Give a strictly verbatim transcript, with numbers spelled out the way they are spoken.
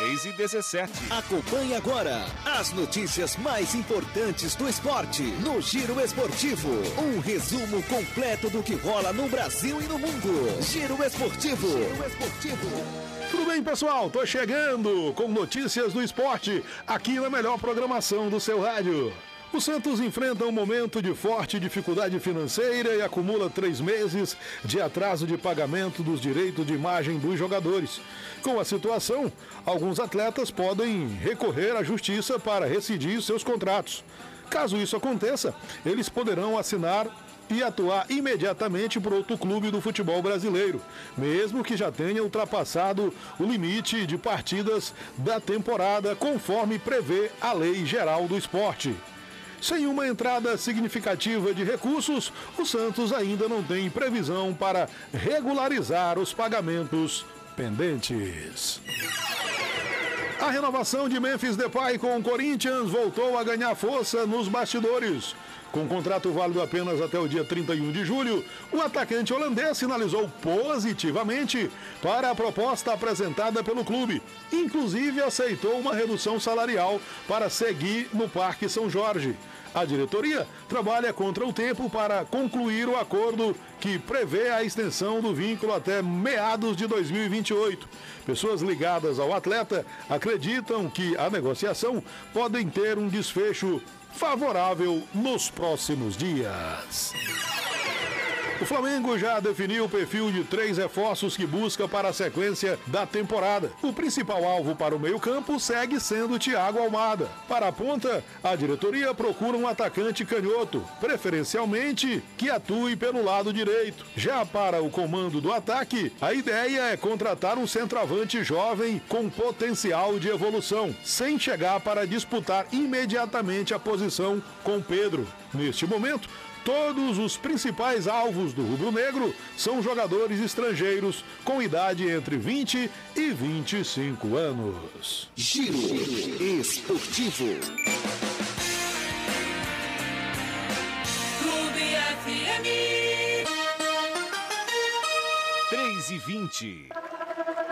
três e dezessete. Acompanhe agora as notícias mais importantes do esporte no Giro Esportivo. Um resumo completo do que rola no Brasil e no mundo. Giro Esportivo. Giro Esportivo. Tudo bem, pessoal? Tô chegando com notícias do esporte aqui na melhor programação do seu rádio. O Santos enfrenta um momento de forte dificuldade financeira e acumula três meses de atraso de pagamento dos direitos de imagem dos jogadores. Com a situação, alguns atletas podem recorrer à justiça para rescindir seus contratos. Caso isso aconteça, eles poderão assinar e atuar imediatamente por outro clube do futebol brasileiro, mesmo que já tenha ultrapassado o limite de partidas da temporada, conforme prevê a Lei Geral do Esporte. Sem uma entrada significativa de recursos, o Santos ainda não tem previsão para regularizar os pagamentos pendentes. A renovação de Memphis Depay com o Corinthians voltou a ganhar força nos bastidores. Com contrato válido apenas até o dia trinta e um de julho, o atacante holandês sinalizou positivamente para a proposta apresentada pelo clube. Inclusive aceitou uma redução salarial para seguir no Parque São Jorge. A diretoria trabalha contra o tempo para concluir o acordo que prevê a extensão do vínculo até meados de dois mil e vinte e oito. Pessoas ligadas ao atleta acreditam que a negociação pode ter um desfecho favorável nos próximos dias. O Flamengo já definiu o perfil de três reforços que busca para a sequência da temporada. O principal alvo para o meio-campo segue sendo Thiago Almada. Para a ponta, a diretoria procura um atacante canhoto, preferencialmente que atue pelo lado direito. Já para o comando do ataque, a ideia é contratar um centroavante jovem com potencial de evolução, sem chegar para disputar imediatamente a posição com Pedro. Neste momento, todos os principais alvos do rubro-negro são jogadores estrangeiros com idade entre vinte e vinte e cinco anos. Giro Esportivo. Clube F M. três e vinte.